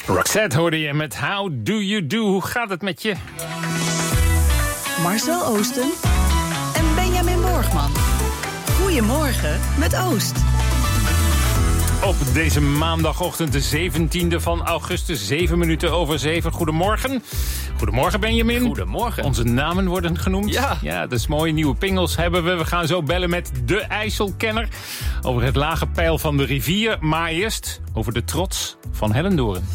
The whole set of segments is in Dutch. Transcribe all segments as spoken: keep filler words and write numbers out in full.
Roxette hoorde je met How Do You Do. Hoe gaat het met je? Marcel Oosten en Benjamin Borgman. Goedemorgen met Oost. Op deze maandagochtend, de zeventiende van augustus, zeven minuten over zeven. Goedemorgen. Goedemorgen, Benjamin. Goedemorgen. Onze namen worden genoemd. Ja. Ja, dat is mooi. Nieuwe pingels hebben we. We gaan zo bellen met de IJsselkenner over het lage peil van de rivier. Maar eerst over de trots van Hellendoorn.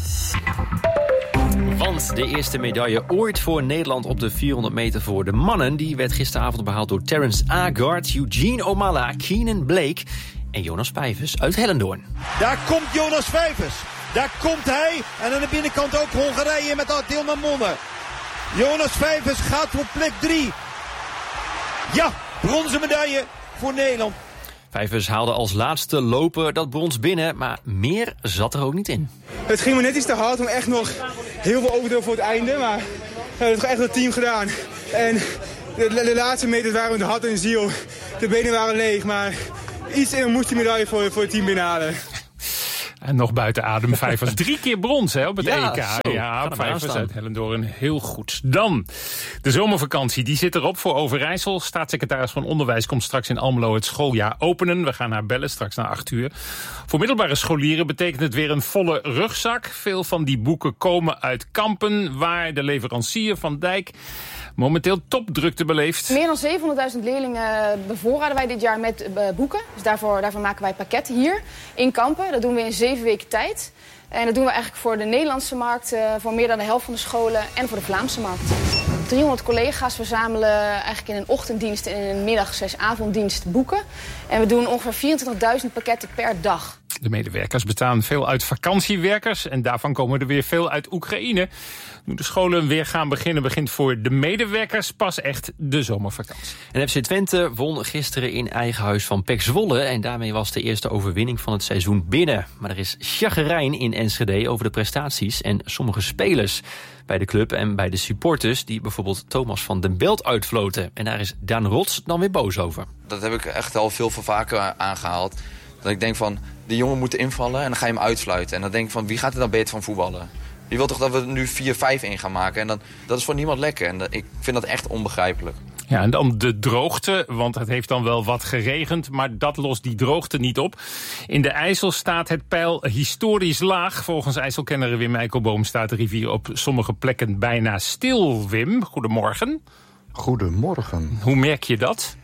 Want de eerste medaille ooit voor Nederland op de vierhonderd meter voor de mannen... die werd gisteravond behaald door Terence Aagaard, Eugene Omala, Keenan Blake en Jonas Vijvers uit Hellendoorn. Daar komt Jonas Vijvers. Daar komt hij. En aan de binnenkant ook Hongarije met Tilman Monne. Jonas Vijvers gaat voor plek drie. Ja, bronzen medaille voor Nederland. Vijvers haalde als laatste loper dat brons binnen, maar meer zat er ook niet in. Het ging me net iets te hard, om echt nog heel veel over te doen voor het einde. Maar we hebben het echt het team gedaan. En de, de laatste meters waren met hart en ziel. De benen waren leeg, maar iets in moest die medaille voor, voor het team binnenhalen. En nog buiten adem, Vijvers. Drie keer brons hè, op het ja, E K. Zo, ja, Vijvers uit Hellendoorn. Heel goed. Dan, de zomervakantie, die zit erop voor Overijssel. Staatssecretaris van Onderwijs komt straks in Almelo het schooljaar openen. We gaan haar bellen, straks na acht uur. Voor middelbare scholieren betekent het weer een volle rugzak. Veel van die boeken komen uit Kampen, waar de leverancier Van Dijk momenteel topdrukte beleeft. Meer dan zevenhonderdduizend leerlingen bevoorraden wij dit jaar met uh, boeken. Dus daarvoor, daarvoor maken wij pakketten hier in Kampen. Dat doen we in zeven weken tijd. En dat doen we eigenlijk voor de Nederlandse markt, uh, voor meer dan de helft van de scholen en voor de Vlaamse markt. driehonderd collega's verzamelen eigenlijk in een ochtenddienst en in een middag-avonddienst boeken. En we doen ongeveer vierentwintigduizend pakketten per dag. De medewerkers bestaan veel uit vakantiewerkers en daarvan komen er weer veel uit Oekraïne. Nu de scholen weer gaan beginnen, begint voor de medewerkers pas echt de zomervakantie. En F C Twente won gisteren in eigen huis van P E C Zwolle en daarmee was de eerste overwinning van het seizoen binnen. Maar er is chagrijn in Enschede over de prestaties en sommige spelers bij de club en bij de supporters die bijvoorbeeld Thomas van den Belt uitfloten. En daar is Daan Rots dan weer boos over. Dat heb ik echt al veel van vaker aangehaald. Dat ik denk van, die jongen moet invallen en dan ga je hem uitfluiten. En dan denk ik van, wie gaat er dan beter van voetballen? Je wilt toch dat we er nu vier vijf in gaan maken? En dan, dat is voor niemand lekker. En dat, ik vind dat echt onbegrijpelijk. Ja, en dan de droogte, want het heeft dan wel wat geregend, maar dat lost die droogte niet op. In de IJssel staat het peil historisch laag. Volgens IJsselkenner Wim Eikelboom staat de rivier op sommige plekken bijna stil. Wim, goedemorgen. Goedemorgen. Hoe merk je dat?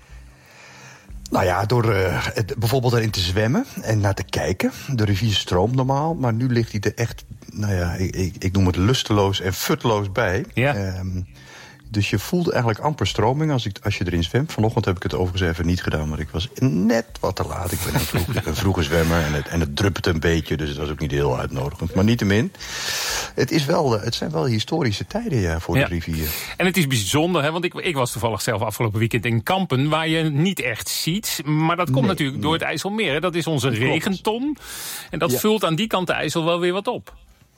Nou ja, door uh, het, bijvoorbeeld erin te zwemmen en naar te kijken. De rivier stroomt normaal, maar nu ligt hij er echt, nou ja, ik, ik, ik noem het lusteloos en futloos bij. Ja. Um, Dus je voelt eigenlijk amper stroming als, ik, als je erin zwemt. Vanochtend heb ik het overigens even niet gedaan, maar ik was net wat te laat. Ik ben een vroege, een vroege zwemmer en het, en het druppelt een beetje, dus het was ook niet heel uitnodigend. Maar niettemin, het, is wel, het zijn wel historische tijden ja, voor ja. de rivier. En het is bijzonder, hè, want ik, ik was toevallig zelf afgelopen weekend in Kampen, waar je niet echt ziet. Maar dat komt nee, natuurlijk nee. door het IJsselmeer. Hè. Dat is onze dat regenton. En dat ja. vult aan die kant de IJssel wel weer wat op.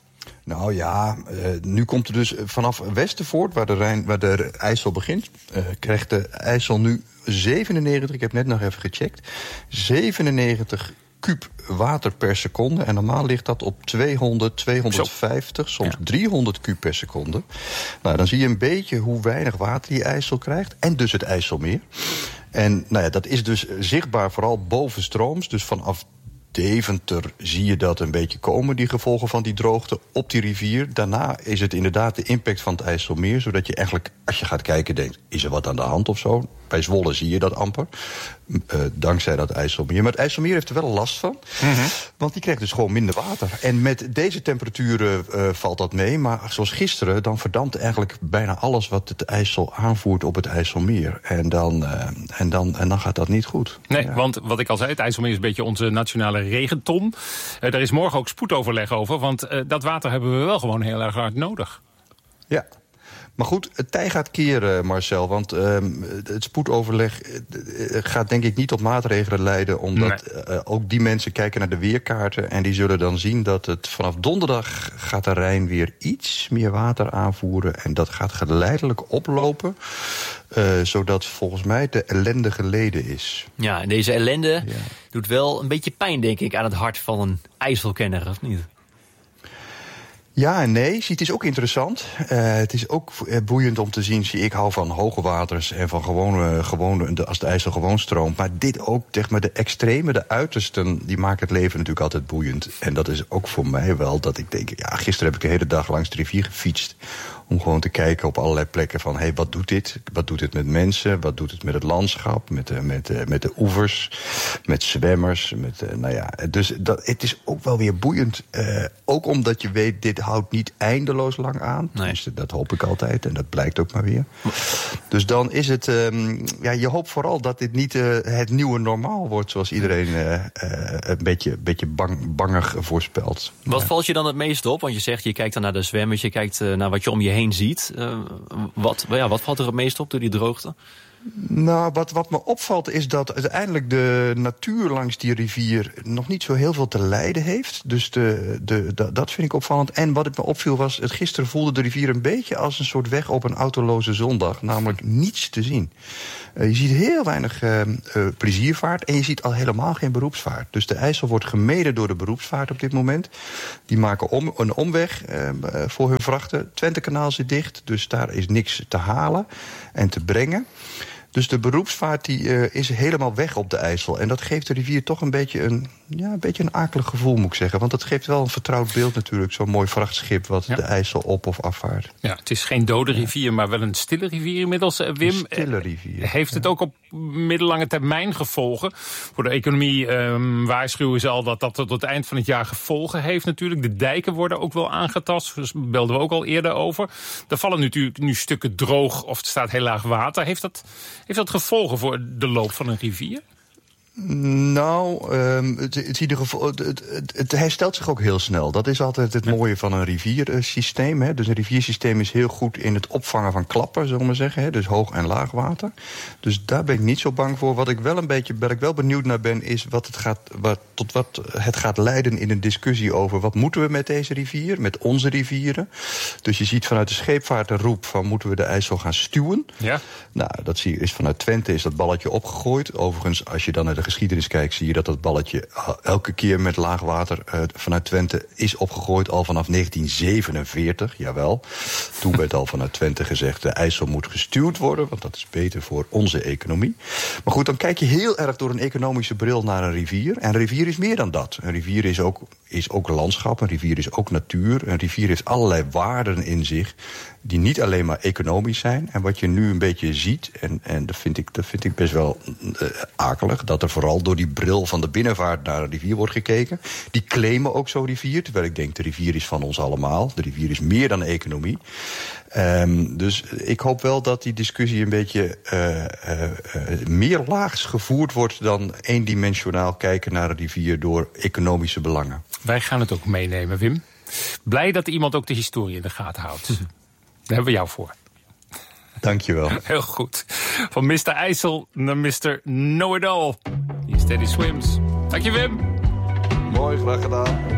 Nou ja, uh, nu komt er dus vanaf Westervoort, waar de, Rijn, waar de IJssel begint, uh, krijgt de IJssel nu zevenennegentig, ik heb net nog even gecheckt, zevenennegentig kuub water per seconde. En normaal ligt dat op tweehonderd, tweehonderdvijftig, Zo. soms ja. driehonderd kuub per seconde. Nou, dan zie je een beetje hoe weinig water die IJssel krijgt. En dus het IJsselmeer. En nou ja, dat is dus zichtbaar vooral bovenstrooms, dus vanaf Deventer zie je dat een beetje komen, die gevolgen van die droogte op die rivier. Daarna is het inderdaad de impact van het IJsselmeer, zodat je eigenlijk, als je gaat kijken, denkt, is er wat aan de hand of zo? Bij Zwolle zie je dat amper, uh, dankzij dat IJsselmeer. Maar het IJsselmeer heeft er wel last van, mm-hmm. want die krijgt dus gewoon minder water. En met deze temperaturen uh, valt dat mee, maar zoals gisteren, dan verdampt eigenlijk bijna alles wat het IJssel aanvoert op het IJsselmeer. En dan, uh, en dan, en dan gaat dat niet goed. Nee, ja. want wat ik al zei, het IJsselmeer is een beetje onze nationale regenton. Uh, daar is morgen ook spoedoverleg over, want uh, dat water hebben we wel gewoon heel erg hard nodig. Ja. Maar goed, het tij gaat keren, Marcel. Want uh, het spoedoverleg gaat denk ik niet tot maatregelen leiden, omdat nee. uh, ook die mensen kijken naar de weerkaarten en die zullen dan zien dat het vanaf donderdag gaat de Rijn weer iets meer water aanvoeren. En dat gaat geleidelijk oplopen, uh, zodat volgens mij de ellende geleden is. Ja, en deze ellende ja. doet wel een beetje pijn, denk ik, aan het hart van een IJsselkenner, of niet? Ja en nee. Het is ook interessant. Uh, het is ook boeiend om te zien. Zie, ik hou van hoge waters en van gewone, gewone als de IJssel gewoon stroomt. Maar dit ook, zeg maar, de extreme, de uitersten, die maken het leven natuurlijk altijd boeiend. En dat is ook voor mij wel dat ik denk, ja, gisteren heb ik de hele dag langs de rivier gefietst. Om gewoon te kijken op allerlei plekken van, hé, hey, wat doet dit? Wat doet het met mensen? Wat doet het met het landschap? Met de, met de, met de oevers? Met zwemmers? Met de, nou ja, dus dat, het is ook wel weer boeiend. Uh, ook omdat je weet, dit houdt niet eindeloos lang aan. Nee. Dus dat hoop ik altijd en dat blijkt ook maar weer. Dus dan is het, um, ja, je hoopt vooral dat dit niet uh, het nieuwe normaal wordt, zoals iedereen uh, uh, een beetje, beetje bang, bangig voorspelt. Wat ja. valt je dan het meest op? Want je zegt, je kijkt dan naar de zwemmers, je kijkt uh, naar wat je om je heen ziet. Uh, wat, ja, wat valt er het meest op door die droogte? Nou, wat, wat me opvalt is dat uiteindelijk de natuur langs die rivier nog niet zo heel veel te lijden heeft. Dus de, de, de, dat vind ik opvallend. En wat het me opviel was, het gisteren voelde de rivier een beetje als een soort weg op een autoloze zondag. Namelijk niets te zien. Uh, je ziet heel weinig uh, uh, pleziervaart en je ziet al helemaal geen beroepsvaart. Dus de IJssel wordt gemeden door de beroepsvaart op dit moment. Die maken om, een omweg uh, voor hun vrachten. Twentekanaal zit dicht, dus daar is niks te halen en te brengen. Dus de beroepsvaart die, uh, is helemaal weg op de IJssel. En dat geeft de rivier toch een beetje een, ja, een beetje een akelig gevoel, moet ik zeggen. Want dat geeft wel een vertrouwd beeld natuurlijk. Zo'n mooi vrachtschip wat ja. de IJssel op of afvaart. Ja, het is geen dode rivier, maar wel een stille rivier inmiddels. Wim, een stille rivier. Heeft het ja. ook op middellange termijn gevolgen? Voor de economie um, waarschuwen ze al dat dat tot het eind van het jaar gevolgen heeft natuurlijk. De dijken worden ook wel aangetast. Daar belden we ook al eerder over. Er vallen natuurlijk nu stukken droog of het staat heel laag water. Heeft dat... Heeft dat gevolgen voor de loop van een rivier? Nou, um, het, het, het, het, het, het herstelt zich ook heel snel. Dat is altijd het mooie van een riviersysteem. Hè. Dus een riviersysteem is heel goed in het opvangen van klappen, zullen we maar zeggen. Hè. Dus hoog- en laagwater. Dus daar ben ik niet zo bang voor. Wat ik wel een beetje, waar ik wel benieuwd naar ben, is wat het gaat, wat, tot wat het gaat leiden in een discussie over wat moeten we met deze rivier, met onze rivieren. Dus je ziet vanuit de scheepvaart een roep van moeten we de IJssel gaan stuwen. Ja. Nou, dat zie je, is vanuit Twente is dat balletje opgegooid. Overigens, als je dan naar de geschiedenis kijkt, zie je dat dat balletje elke keer met laag water uh, vanuit Twente is opgegooid al vanaf negentien zevenenveertig. Jawel. Toen werd al vanuit Twente gezegd, de IJssel moet gestuwd worden, want dat is beter voor onze economie. Maar goed, dan kijk je heel erg door een economische bril naar een rivier. En een rivier is meer dan dat. Een rivier is ook, is ook landschap, een rivier is ook natuur. Een rivier heeft allerlei waarden in zich die niet alleen maar economisch zijn. En wat je nu een beetje ziet, en, en dat, vind ik, dat vind ik best wel uh, akelig, dat er vooral door die bril van de binnenvaart naar de rivier wordt gekeken. Die claimen ook zo'n rivier, terwijl ik denk de rivier is van ons allemaal. De rivier is meer dan economie. Um, dus ik hoop wel dat die discussie een beetje uh, uh, uh, meer laags gevoerd wordt dan eendimensionaal kijken naar een rivier door economische belangen. Wij gaan het ook meenemen, Wim. Blij dat iemand ook de historie in de gaten houdt. Daar hebben we jou voor. Dankjewel. Heel goed. Van mister IJssel naar mister Know-it-all. Hier is Teddy Swims. Dank je, Wim. Mooi, graag gedaan.